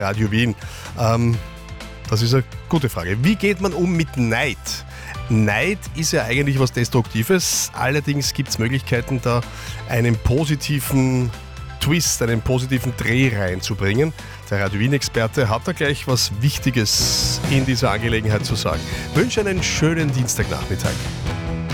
Radio Wien. Das ist eine gute Frage. Wie geht man um mit Neid? Neid ist ja eigentlich was Destruktives. Allerdings gibt es Möglichkeiten, da einen positiven Twist, einen positiven Dreh reinzubringen. Der Radio Wien-Experte hat da gleich was Wichtiges in dieser Angelegenheit zu sagen. Ich wünsche einen schönen Dienstagnachmittag.